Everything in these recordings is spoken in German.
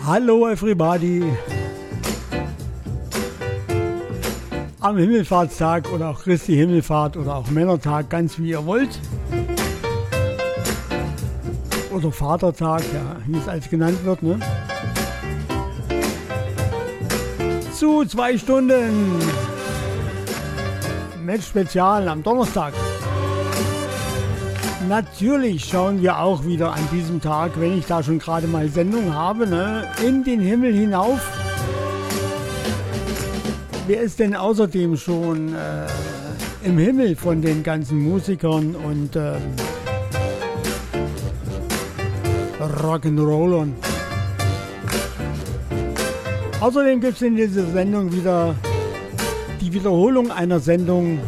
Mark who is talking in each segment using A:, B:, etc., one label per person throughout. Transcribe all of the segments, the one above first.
A: Hallo everybody! Am Himmelfahrtstag oder auch Christi Himmelfahrt oder auch Männertag, ganz wie ihr wollt. Oder Vatertag, ja, wie es alles genannt wird, ne? Zu 2 Stunden Match-Spezial am Donnerstag. Natürlich schauen wir auch wieder an diesem Tag, wenn ich da schon gerade mal Sendung habe, ne, in den Himmel hinauf. Wer ist denn außerdem schon im Himmel von den ganzen Musikern und Rock'n'Rollern? Außerdem gibt es in dieser Sendung wieder die Wiederholung einer Sendung,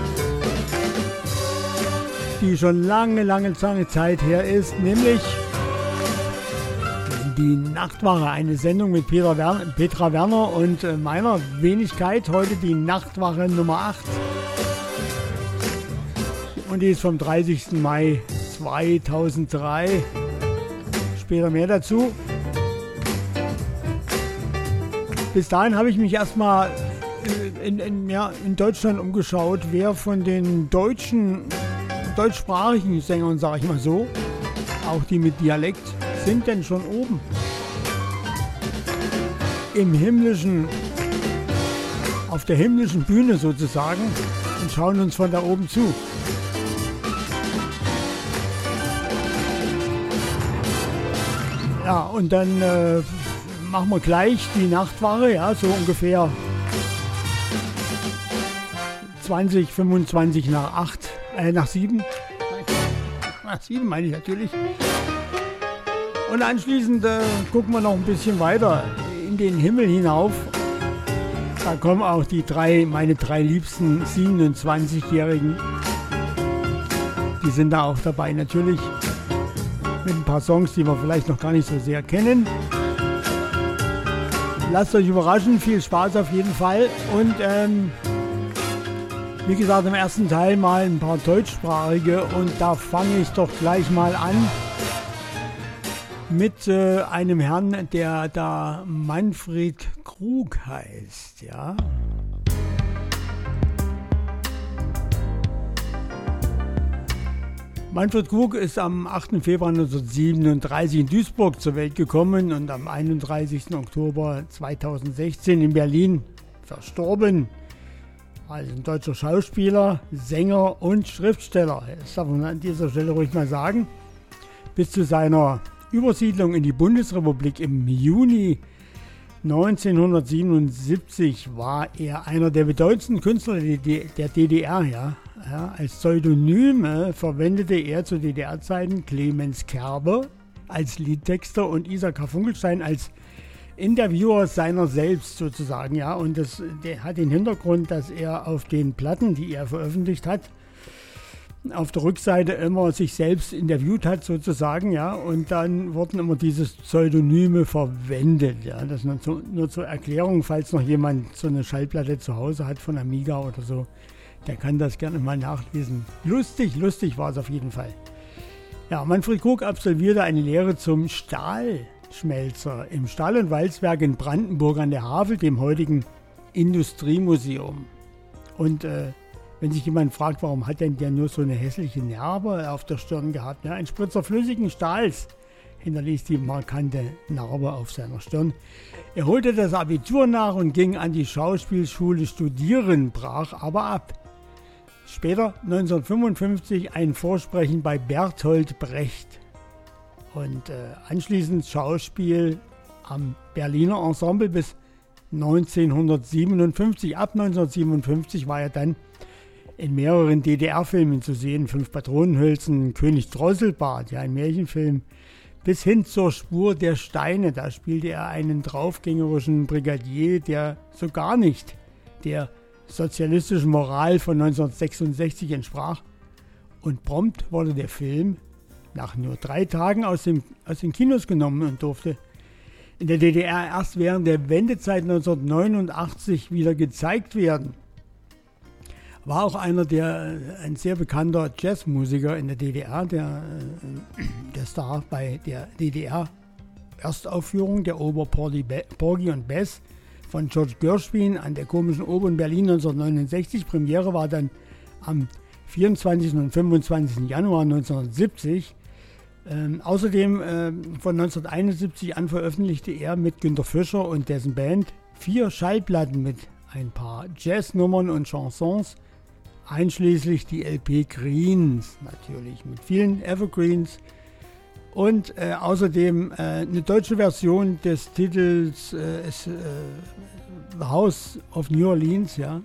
A: die schon lange Zeit her ist, nämlich die Nachtwache, eine Sendung mit Petra Werner und meiner Wenigkeit, heute die Nachtwache Nummer 8. Und die ist vom 30. Mai 2003. Später mehr dazu. Bis dahin habe ich mich erstmal in Deutschland umgeschaut, wer von den deutschsprachigen Sängern, sage ich mal so, auch die mit Dialekt, sind denn schon oben im himmlischen, auf der himmlischen Bühne sozusagen, und schauen uns von da oben zu. Ja, und dann machen wir gleich die Nachtwache, ja, so ungefähr 25 nach 7. Nach 7 meine ich natürlich. Und anschließend gucken wir noch ein bisschen weiter in den Himmel hinauf. Da kommen auch meine drei liebsten 27-Jährigen. Die sind da auch dabei natürlich. Mit ein paar Songs, die wir vielleicht noch gar nicht so sehr kennen. Lasst euch überraschen, viel Spaß auf jeden Fall. Und wie gesagt, im ersten Teil mal ein paar deutschsprachige, und da fange ich doch gleich mal an mit einem Herrn, der da Manfred Krug heißt, ja. Manfred Krug ist am 8. Februar 1937 in Duisburg zur Welt gekommen und am 31. Oktober 2016 in Berlin verstorben. Also ein deutscher Schauspieler, Sänger und Schriftsteller. Das darf man an dieser Stelle ruhig mal sagen. Bis zu seiner Übersiedlung in die Bundesrepublik im Juni 1977 war er einer der bedeutendsten Künstler der DDR. Ja. Als Pseudonym verwendete er zu DDR-Zeiten Clemens Kerber als Liedtexter und Isaka Funkelstein als Interviewer seiner selbst sozusagen, ja, und der hat den Hintergrund, dass er auf den Platten, die er veröffentlicht hat, auf der Rückseite immer sich selbst interviewt hat sozusagen, ja, und dann wurden immer diese Pseudonyme verwendet, ja, das nur zur Erklärung, falls noch jemand so eine Schallplatte zu Hause hat von Amiga oder so, der kann das gerne mal nachlesen. Lustig war es auf jeden Fall. Ja, Manfred Krug absolvierte eine Lehre zum Stahlschmelzer im Stahl- und Walzwerk in Brandenburg an der Havel, dem heutigen Industriemuseum. Und wenn sich jemand fragt, warum hat denn der nur so eine hässliche Narbe auf der Stirn gehabt? Ja, ein Spritzer flüssigen Stahls hinterließ die markante Narbe auf seiner Stirn. Er holte das Abitur nach und ging an die Schauspielschule studieren, brach aber ab. Später, 1955, ein Vorsprechen bei Bertolt Brecht. Und anschließend Schauspiel am Berliner Ensemble bis 1957. Ab 1957 war er dann in mehreren DDR-Filmen zu sehen. 5 Patronenhülsen, König Drosselbart, ja, ein Märchenfilm, bis hin zur Spur der Steine. Da spielte er einen draufgängerischen Brigadier, der so gar nicht der sozialistischen Moral von 1966 entsprach. Und prompt wurde der Film nach nur 3 Tagen aus den Kinos genommen und durfte in der DDR erst während der Wendezeit 1989 wieder gezeigt werden. War auch ein sehr bekannter Jazzmusiker in der DDR, der Star bei der DDR Erstaufführung der Oper Porgy und Bess von George Gershwin an der Komischen Oper in Berlin 1969. Premiere war dann am 24. und 25. Januar 1970. Außerdem von 1971 an veröffentlichte er mit Günter Fischer und dessen Band 4 Schallplatten mit ein paar Jazznummern und Chansons, einschließlich die LP Greens natürlich, mit vielen Evergreens und außerdem eine deutsche Version des Titels The House of New Orleans, ja.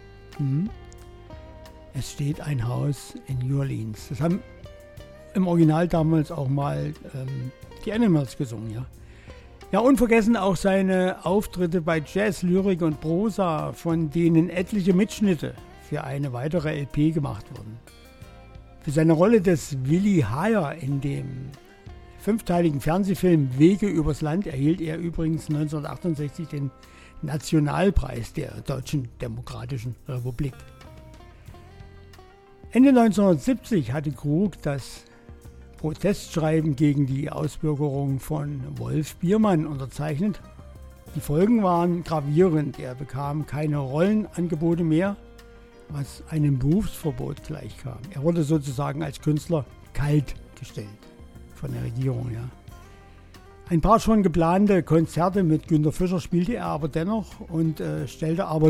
A: Es steht ein Haus in New Orleans. Das haben im Original damals auch mal die Animals gesungen, ja. Ja, unvergessen auch seine Auftritte bei Jazz, Lyrik und Prosa, von denen etliche Mitschnitte für eine weitere LP gemacht wurden. Für seine Rolle des Willi Heyer in dem 5-teiligen Fernsehfilm Wege übers Land erhielt er übrigens 1968 den Nationalpreis der Deutschen Demokratischen Republik. Ende 1970 hatte Krug das Protestschreiben gegen die Ausbürgerung von Wolf Biermann unterzeichnet. Die Folgen waren gravierend. Er bekam keine Rollenangebote mehr, was einem Berufsverbot gleichkam. Er wurde sozusagen als Künstler kaltgestellt von der Regierung. Ja. Ein paar schon geplante Konzerte mit Günter Fischer spielte er aber dennoch und stellte aber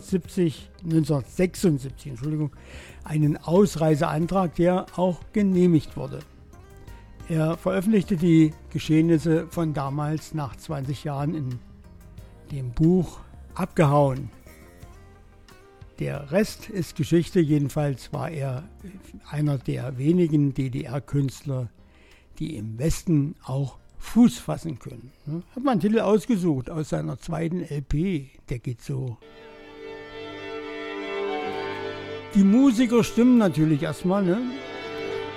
A: 1976 einen Ausreiseantrag, der auch genehmigt wurde. Er veröffentlichte die Geschehnisse von damals nach 20 Jahren in dem Buch Abgehauen. Der Rest ist Geschichte. Jedenfalls war er einer der wenigen DDR-Künstler, die im Westen auch Fuß fassen können. Hat man einen Titel ausgesucht aus seiner zweiten LP, der geht so. Die Musiker stimmen natürlich erstmal, ne?